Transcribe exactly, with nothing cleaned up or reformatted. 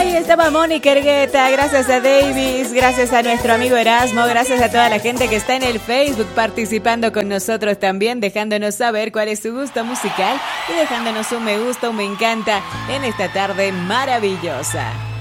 Ahí estaba Mónica Ergueta, gracias a Davis, gracias a nuestro amigo Erasmo, gracias a toda la gente que está en el Facebook participando con nosotros también, dejándonos saber cuál es su gusto musical y dejándonos un me gusta, un me encanta en esta tarde maravillosa.